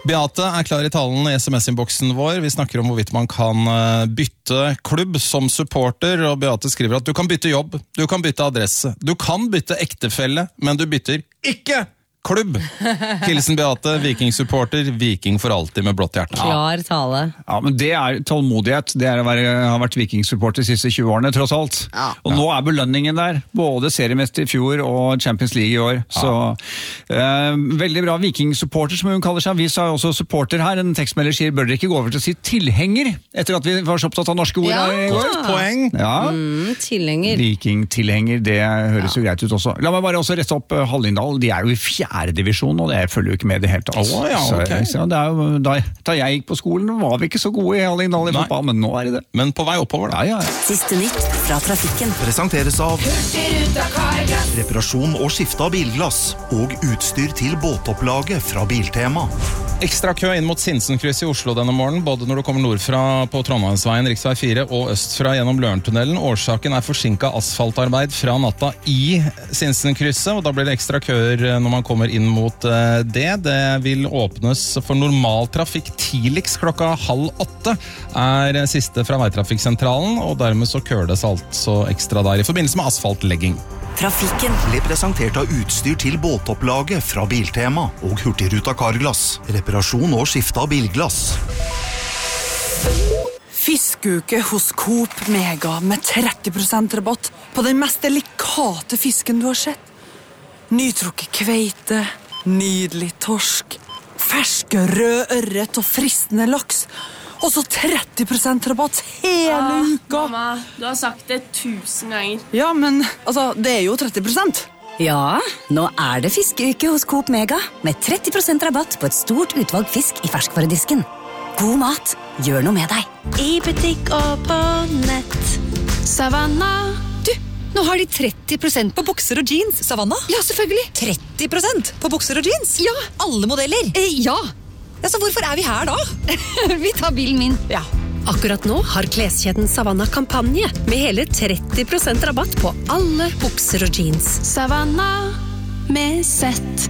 Beate klar I talen I SMS-innboksen vår. Vi snakker om hvorvidt man kan bytte klubb som supporter, og Beate skriver at du kan bytte jobb, du kan bytte adresse, du kan bytte ektefelle, men du bytter ikke klubb. Hilsen Beate, Viking-supporter, Viking for alltid med blått hjerte. Klar tale. Ja, men det tålmodighet. Det har vært Viking-supporter de siste 20 årene, tross alt. Ja. Og nå belønningen der. Både seriemester I fjor og Champions League I år. Så veldig bra Viking-supporter, som hun kaller seg. Vi sa også supporter her. En tekstmelder sier, bør dere ikke gå over til å si tilhenger? Etter at vi var så opptatt av norske ord her I går. Poeng. Ja. Tilhenger. Viking-tilhenger, det høres jo greit ut også. La meg bare også rette opp Hallingdal. De jo I 4. divisjon, og det følger jo ikke med det helt. Ja, okay. Så det jo, da jeg gikk på skolen, var vi ikke så gode I Hallingdal I fotball, men nå det. Men på vei oppover da. Ja. Siste nytt fra trafikken. Presenteres av reparasjon og skifte av bilglass og utstyr til båtopplaget fra Biltema. Ekstra kø inn mot Sinsenkrysset I Oslo denne morgen, både når du kommer nordfra på Trondheimsveien, riksvei 4, og østfra gjennom Lørentunnelen. Årsaken forsinket asfaltarbeid fra natta I Sinsenkrysset, og da blir det ekstra køer når man kommer inn mot det. Det vil åpnes for normaltrafikk tidligst klokka 7:30 siste fra veitrafikksentralen, og dermed så køres altså ekstra der I forbindelse med asfaltlegging. Trafikken Ble presentert av utstyr til båtopplaget fra Biltema og Hurtigruta Carglass. Reparasjon og skifte av bilglass. Fiskeuke hos Coop Mega med 30% rabatt på den mest delikate fisken du har sett. Nytrukket kveite, nydelig torsk, ferske rød ørret og fristende laks. Og så 30% rabatt hele uka. Mamma, du har sagt det 1000 ganger. Ja, men altså, det jo 30%. Ja, nå det fiskeuke hos Coop Mega med 30% rabatt på et stort utvalg fisk I ferskvaredisken. God mat, gjør noe med deg. I butikk og på nett. Savanna. Du, nå har de 30% på bukser og jeans, Savanna. Ja, selvfølgelig. 30% på bukser og jeans? Ja. Alle modeller? Ja. Ja, så hvorfor vi her da? Vi tar bilen min. Ja. Akkurat nå har kleskjeden Savanna kampanje med hele 30% rabatt på alle bukser og jeans. Savanna med sett.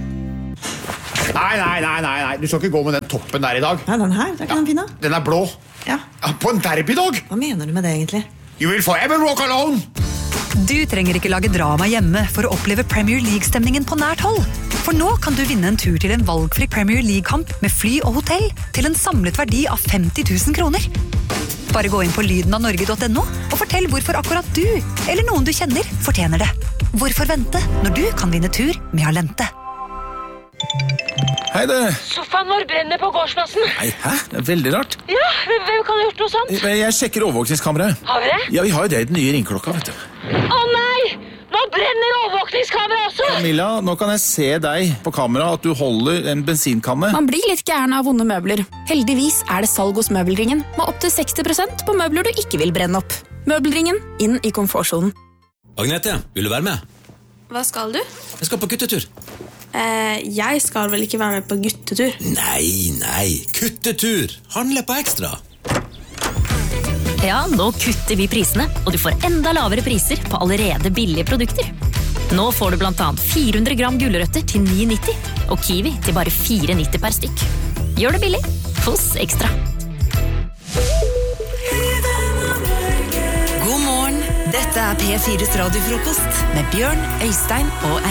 Nei, du skal ikke gå med den toppen der I dag. Nei, den her, det kan den finne. Den blå. Ja. På en derbydag. Hva mener du med det egentlig? You will forever walk alone. Du trenger ikke lage drama hjemme for å oppleve Premier League-stemningen på nært hold. For nå kan du vinne en tur til en valgfri Premier League-kamp med fly og hotell til en samlet verdi av 50 000 kroner. Bare gå inn på lydenavnorge.no og fortell hvorfor akkurat du, eller noen du kjenner, fortjener det. Hvorfor vente når du kan vinne tur med Alente? Hei det. Sofaen vår brenner på gårdsplassen. Nei, hæ? Det veldig rart. Ja, hvem kan ha gjort noe sånt? Jeg sjekker overvåkningskameraet. Har vi det? Ja, vi har jo det I den nye ringklokka, vet du. Å nei! Nå brenner overvåkningskamera også! Camilla, nå kan jeg se deg på kamera at du holder en bensinkanne. Man blir litt gæren av vonde møbler. Heldigvis det salg hos Møbelringen, med opp til 60% på møbler du ikke vil brenne opp. Møbelringen, inn I komfortsonen. Agnete, vil du være med? Hva skal du? Jeg skal på guttetur. Jeg skal vel ikke være med på guttetur? Nei, kuttetur! Handle på ekstra! Ja, nå kutter vi prisene, og du får enda lavere priser på allerede billige produkter. Nå får du blant annet 400 gram gulrøtter til 9,90, og kiwi til bare 4,90 per stykk. Gjør det billig hos Ekstra. God morgen, dette P4's radiofrokost med Bjørn, Øystein og